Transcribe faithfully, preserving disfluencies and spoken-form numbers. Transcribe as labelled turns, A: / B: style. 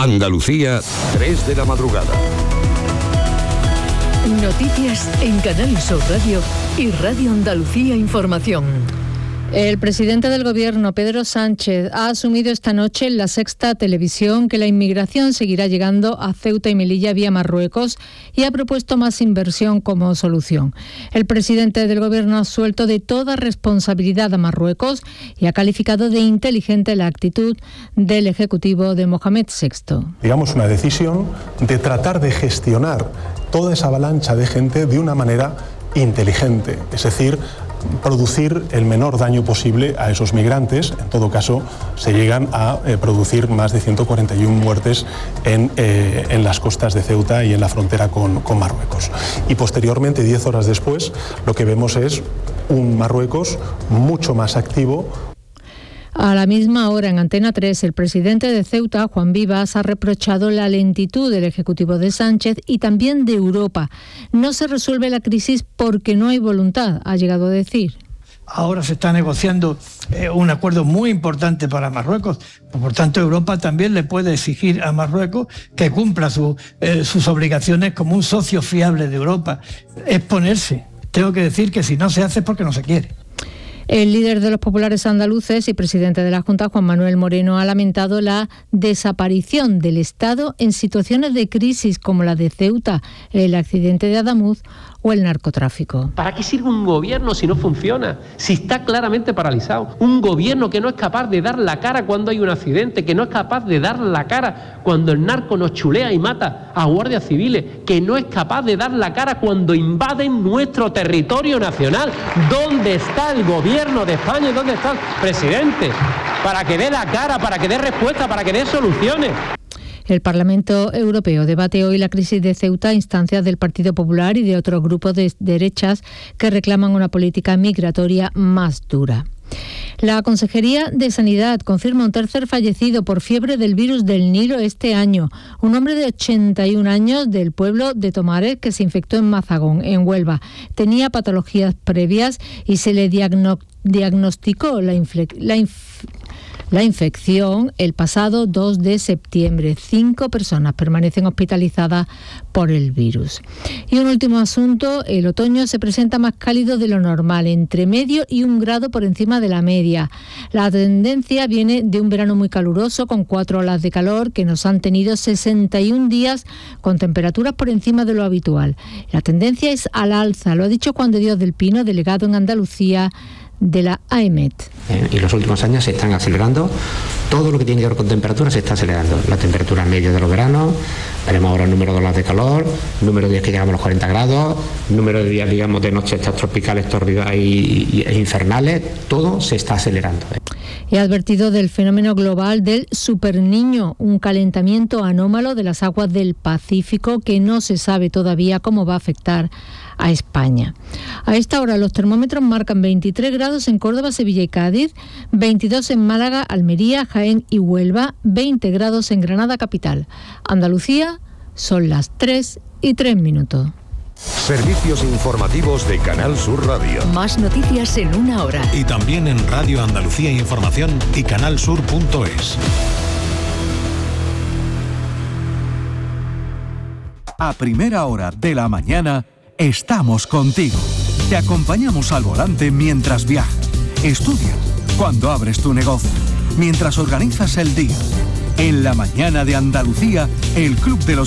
A: Andalucía, tres de la madrugada.
B: Noticias en Canal Sur Radio y Radio Andalucía Información.
C: El presidente del Gobierno, Pedro Sánchez, ha asumido esta noche en La Sexta Televisión que la inmigración seguirá llegando a Ceuta y Melilla vía Marruecos y ha propuesto más inversión como solución. El presidente del Gobierno ha suelto de toda responsabilidad a Marruecos y ha calificado de inteligente la actitud del Ejecutivo de Mohamed sexto.
D: Digamos, una decisión de tratar de gestionar toda esa avalancha de gente de una manera inteligente, es decir, producir el menor daño posible a esos migrantes. En todo caso, se llegan a eh, producir más de ciento cuarenta y una muertes en, eh, en las costas de Ceuta y en la frontera con, con Marruecos. Y posteriormente, diez horas después, lo que vemos es un Marruecos mucho más activo.
C: A la misma hora, en Antena tres, el presidente de Ceuta, Juan Vivas, ha reprochado la lentitud del Ejecutivo de Sánchez y también de Europa. No se resuelve la crisis porque no hay voluntad, ha llegado a decir.
E: Ahora se está negociando eh, un acuerdo muy importante para Marruecos. Por tanto, Europa también le puede exigir a Marruecos que cumpla su, eh, sus obligaciones como un socio fiable de Europa. Es ponerse. Tengo que decir que si no se hace es porque no se quiere.
C: El líder de los populares andaluces y presidente de la Junta, Juan Manuel Moreno, ha lamentado la desaparición del Estado en situaciones de crisis como la de Ceuta, el accidente de Adamuz o el narcotráfico.
F: ¿Para qué sirve un gobierno si no funciona? Si está claramente paralizado. Un gobierno que no es capaz de dar la cara cuando hay un accidente, que no es capaz de dar la cara cuando el narco nos chulea y mata a guardias civiles, que no es capaz de dar la cara cuando invaden nuestro territorio nacional. ¿Dónde está el gobierno de España y dónde está el presidente? Para que dé la cara, para que dé respuesta, para que dé soluciones.
C: El Parlamento Europeo debate hoy la crisis de Ceuta a instancias del Partido Popular y de otros grupos de derechas que reclaman una política migratoria más dura. La Consejería de Sanidad confirma un tercer fallecido por fiebre del virus del Nilo este año. Un hombre de ochenta y un años del pueblo de Tomares que se infectó en Mazagón, en Huelva. Tenía patologías previas y se le diagno- diagnosticó la infle- la inf- La infección el pasado dos de septiembre. Cinco personas permanecen hospitalizadas por el virus. Y un último asunto, el otoño se presenta más cálido de lo normal, entre medio y un grado por encima de la media. La tendencia viene de un verano muy caluroso, con cuatro olas de calor que nos han tenido sesenta y un días con temperaturas por encima de lo habitual. La tendencia es al alza, lo ha dicho Juan de Dios del Pino, delegado en Andalucía de la AEMET.
G: Eh, y los últimos años se están acelerando, todo lo que tiene que ver con temperatura se está acelerando. La temperatura media de los veranos, veremos ahora el número de olas de calor, número de días que llegamos a los cuarenta grados, número de días, digamos, de noches estas tropicales, tórridas y, y, e infernales, todo se está acelerando.
C: Y ha advertido del fenómeno global del superniño, un calentamiento anómalo de las aguas del Pacífico que no se sabe todavía cómo va a afectar a España. A esta hora los termómetros marcan veintitrés grados en Córdoba, Sevilla y Cádiz, veintidós en Málaga, Almería, Jaén y Huelva, veinte grados en Granada capital. Andalucía, son las tres y tres minutos.
A: Servicios informativos de Canal Sur Radio.
B: Más noticias en una hora.
H: Y también en Radio Andalucía Información y canalsur punto es.
I: A primera hora de la mañana estamos contigo. Te acompañamos al volante mientras viajas, estudias, cuando abres tu negocio, mientras organizas el día. En la mañana de Andalucía, el Club de los